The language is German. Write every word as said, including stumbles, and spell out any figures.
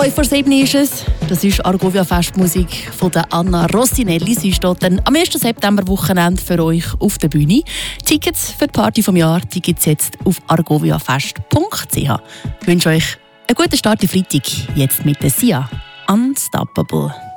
fünf vor sieben ist es. Das ist Argovia Festmusik von der Anna Rossinelli. Sie steht dann am ersten September Wochenende für euch auf der Bühne. Tickets für die Party vom Jahr die gibt es jetzt auf argoviafest punkt c h. Ich wünsche euch einen guten Start in Freitag. Jetzt mit der Sia. Unstoppable.